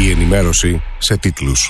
Η ενημέρωση σε τίτλους.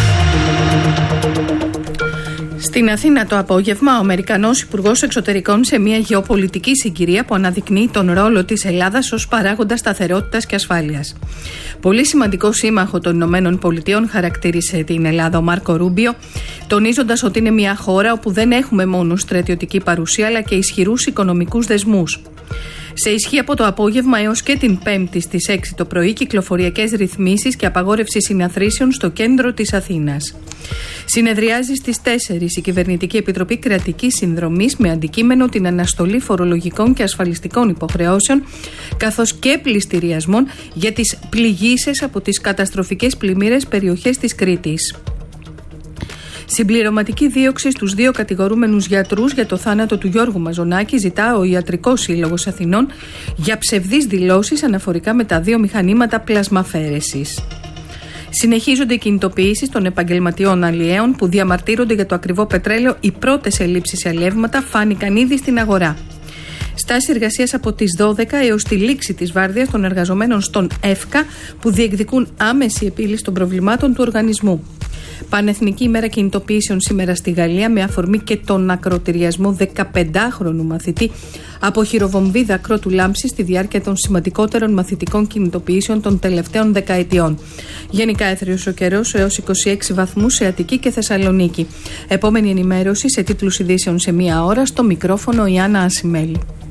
Στην Αθήνα το απόγευμα, ο Αμερικανός Υπουργός Εξωτερικών σε μια γεωπολιτική συγκυρία που αναδεικνύει τον ρόλο της Ελλάδας ως παράγοντα σταθερότητας και ασφάλειας. Πολύ σημαντικό σύμμαχο των Ηνωμένων Πολιτειών χαρακτήρισε την Ελλάδα ο Μάρκο Ρούμπιο, τονίζοντας ότι είναι μια χώρα όπου δεν έχουμε μόνο στρατιωτική παρουσία αλλά και ισχυρούς οικονομικούς δεσμούς. Σε ισχύ από το απόγευμα έως και την Πέμπτη στις 6 το πρωί κυκλοφοριακές ρυθμίσεις και απαγόρευση συναθρήσεων στο κέντρο της Αθήνας. Συνεδριάζει στις 4 η Κυβερνητική Επιτροπή Κρατικής Συνδρομής με αντικείμενο την αναστολή φορολογικών και ασφαλιστικών υποχρεώσεων καθώς και πληστηριασμών για τις πληγείσες από τις καταστροφικές πλημμύρες περιοχές της Κρήτης. Συμπληρωματική δίωξη στους 2 κατηγορούμενους γιατρούς για το θάνατο του Γιώργου Μαζονάκη ζητά ο Ιατρικός Σύλλογος Αθηνών για ψευδείς δηλώσεις αναφορικά με τα 2 μηχανήματα πλασμαφέρεσης. Συνεχίζονται οι κινητοποιήσεις των επαγγελματιών αλλιέων που διαμαρτύρονται για το ακριβό πετρέλαιο. Οι πρώτες ελλείψεις σε αλλιεύματα φάνηκαν ήδη στην αγορά. Στάση εργασίας από τις 12 έως τη λήξη της βάρδιας των εργαζομένων στον ΕΦΚΑ που διεκδικούν άμεση επίλυση των προβλημάτων του οργανισμού. Πανεθνική ημέρα κινητοποιήσεων σήμερα στη Γαλλία με αφορμή και τον ακροτηριασμό 15χρονου μαθητή από χειροβομβίδα ακρότου λάμψη στη διάρκεια των σημαντικότερων μαθητικών κινητοποιήσεων των τελευταίων δεκαετιών. Γενικά έθριος ο καιρός έως 26 βαθμούς σε Αττική και Θεσσαλονίκη. Επόμενη ενημέρωση σε τίτλους ειδήσεων σε 1 ώρα, στο μικρόφωνο η Άννα Ασημέλη.